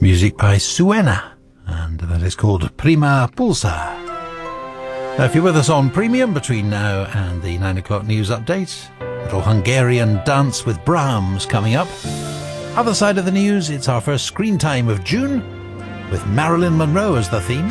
Music by Suena, and that is called Prima Pulsa. If you're with us on Premium between now and the 9 o'clock news update, little Hungarian dance with Brahms coming up. Other side of the news, it's our first screen time of June, with Marilyn Monroe as the theme.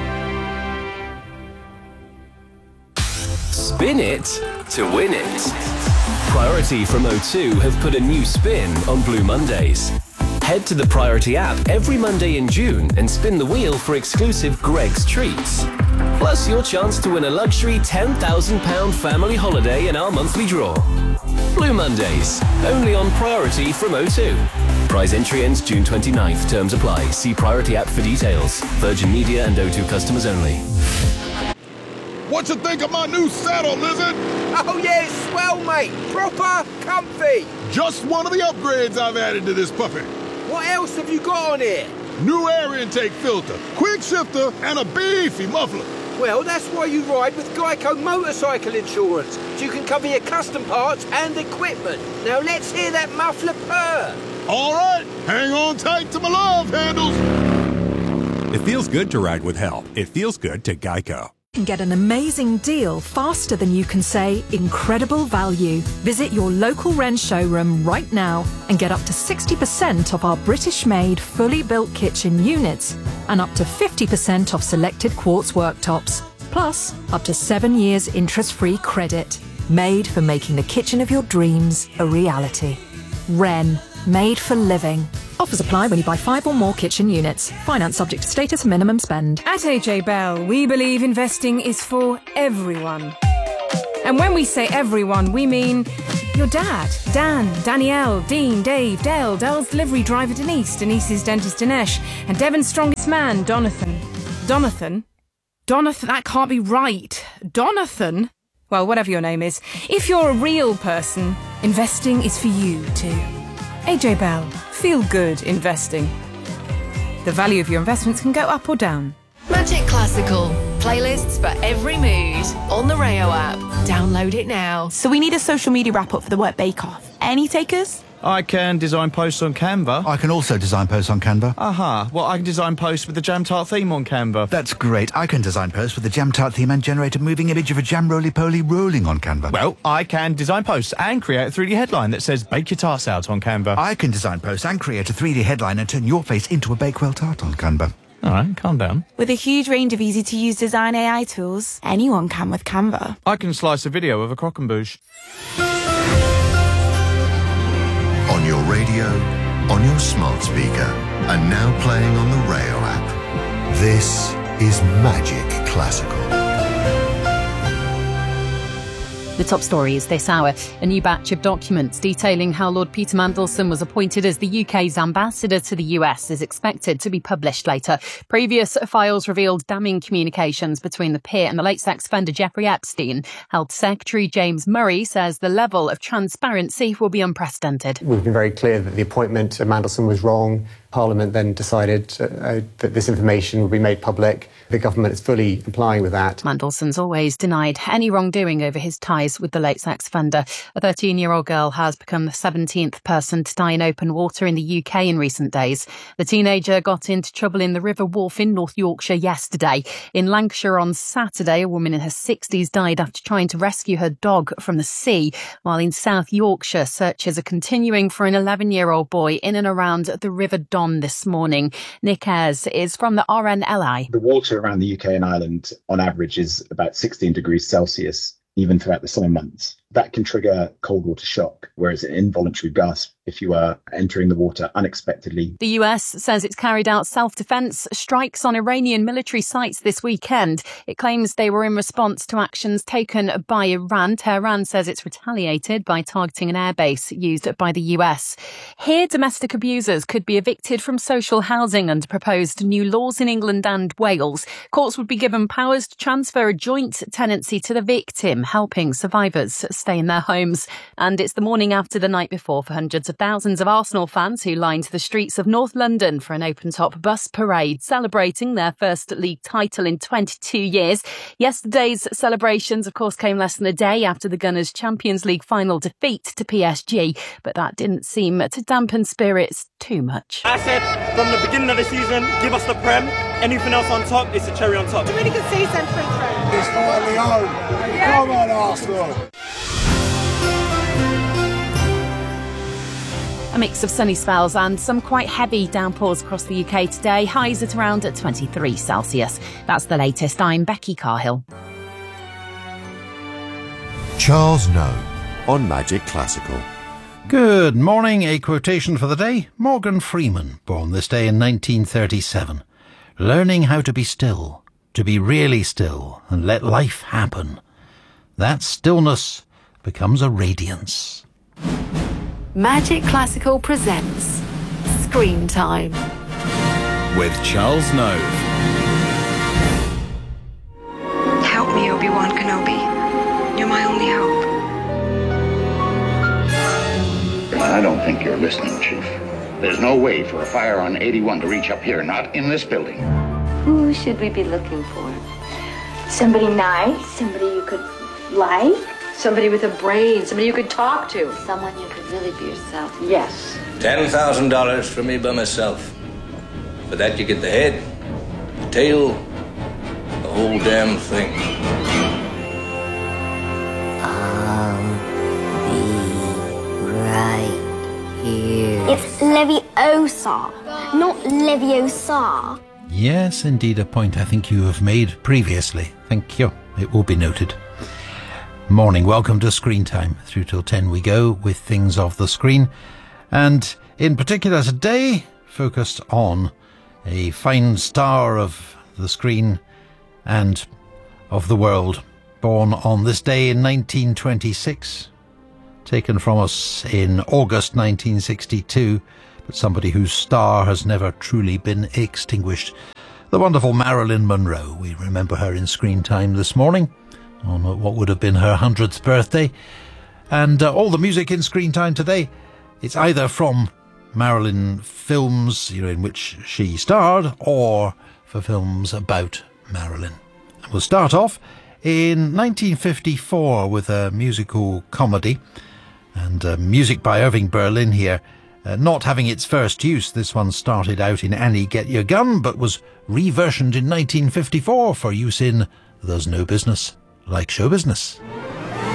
Spin it to win it. Priority from O2 have put a new spin on Blue Mondays. Head to the Priority app every Monday in June and spin the wheel for exclusive Greggs treats. Plus your chance to win a luxury £10,000 family holiday in our monthly draw. Blue Mondays, only on Priority from O2. Prize entry ends June 29th. Terms apply. See Priority app for details. Virgin Media and O2 customers only. What you think of my new saddle, Lizard? Oh yeah, it's swell, mate. Proper comfy. Just one of the upgrades I've added to this puppy. What else have you got on here? New air intake filter, quick shifter, and a beefy muffler. Well, that's why you ride with Geico Motorcycle Insurance. So you can cover your custom parts and equipment. Now let's hear that muffler purr. All right, hang on tight to my love handles. It feels good to ride with help. It feels good to Geico. Get an amazing deal faster than you can say incredible value. Visit your local Wren showroom right now and get up to 60% off our British-made, fully built kitchen units and up to 50% off selected quartz worktops. Plus, up to 7 years interest-free credit. Made for making the kitchen of your dreams a reality. Wren, made for living. Offers apply when you buy 5 or more kitchen units. Finance subject to status and minimum spend. At AJ Bell, we believe investing is for everyone. And when we say everyone, we mean your dad, Dan, Danielle, Dean, Dave, Dale, Dale's delivery driver Denise, Denise's dentist Dinesh, and Devon's strongest man, Donathan. Donathan, that can't be right. Donathan? Well, whatever your name is. If you're a real person, investing is for you too. AJ Bell, feel good investing. The value of your investments can go up or down. Magic Classical. Playlists for every mood. On the Rayo app. Download it now. So we need a social media wrap-up for the Work Bake-Off. Any takers? I can design posts on Canva. I can also design posts on Canva. Aha. Well, I can design posts with the Jam Tart theme on Canva. That's great. I can design posts with the Jam Tart theme and generate a moving image of a jam roly-poly rolling on Canva. Well, I can design posts and create a 3D headline that says Bake Your Tarts Out on Canva. I can design posts and create a 3D headline and turn your face into a Bakewell tart on Canva. All right, calm down. With a huge range of easy-to-use design AI tools, anyone can with Canva. I can slice a video of a croquembouche. On your radio, on your smart speaker, and now playing on the Rayo app. This is Magic Classical. The top stories this hour. A new batch of documents detailing how Lord Peter Mandelson was appointed as the UK's ambassador to the US is expected to be published later. Previous files revealed damning communications between the peer and the late sex offender Jeffrey Epstein. Health Secretary James Murray says the level of transparency will be unprecedented. We've been very clear that the appointment of Mandelson was wrong. Parliament then decided that this information would be made public. The government is fully complying with that. Mandelson's always denied any wrongdoing over his ties with the late sex offender. A 13-year-old girl has become the 17th person to die in open water in the UK in recent days. The teenager got into trouble in the River Wharfe in North Yorkshire yesterday. In Lancashire on Saturday, a woman in her 60s died after trying to rescue her dog from the sea, while in South Yorkshire, searches are continuing for an 11-year-old boy in and around the River Don this morning. Nick Ayres is from the RNLI. The water around the UK and Ireland on average is about 16 degrees Celsius, even throughout the summer months. That can trigger cold water shock, whereas an involuntary gasp if you are entering the water unexpectedly. The US says it's carried out self-defense strikes on Iranian military sites this weekend. It claims they were in response to actions taken by Iran. Tehran says it's retaliated by targeting an airbase used by the US. Here, domestic abusers could be evicted from social housing under proposed new laws in England and Wales. Courts would be given powers to transfer a joint tenancy to the victim, helping survivors stay in their homes. And it's the morning after the night before for hundreds of thousands of Arsenal fans who lined the streets of North London for an open-top bus parade, celebrating their first league title in 22 years. Yesterday's celebrations, of course, came less than a day after the Gunners' Champions League final defeat to PSG, but that didn't seem to dampen spirits too much. I said from the beginning of the season, give us the Prem. Anything else on top, it's a cherry on top. It's a really good season for Prem. It's finally home. Come on, Arsenal. A mix of sunny spells and some quite heavy downpours across the UK today. Highs at around 23 Celsius. That's the latest. I'm Becky Carhill. Charles Know on Magic Classical. Good morning. A quotation for the day. Morgan Freeman, born this day in 1937. Learning how to be still, to be really still, and let life happen. That stillness becomes a radiance. Magic Classical presents Screen Time with Charles Nove. Help me, Obi-Wan Kenobi. You're my only hope. I don't think you're listening, Chief. There's no way for a fire on 81 to reach up here, not in this building. Who should we be looking for? Somebody nice, somebody you could like, somebody with a brain, somebody you could talk to. Someone you could really be yourself. Yes. $10,000 for me by myself. For that you get the head, the tail, the whole damn thing. I'll be right here. It's Leviosa, not Leviosa. Yes, indeed, a point I think you have made previously. Thank you. It will be noted. Morning, welcome to Screen Time. Through till 10 we go with things off the screen. And in particular today, focused on a fine star of the screen and of the world, born on this day in 1926, taken from us in August 1962, but somebody whose star has never truly been extinguished. The wonderful Marilyn Monroe. We remember her in Screen Time this morning, on what would have been her 100th birthday. And all the music in Screen Time today, it's either from Marilyn films, in which she starred, or for films about Marilyn. And we'll start off in 1954 with a musical comedy, and music by Irving Berlin here. Not having its first use, this one started out in Annie Get Your Gun, but was reversioned in 1954 for use in There's No Business Like Show Business.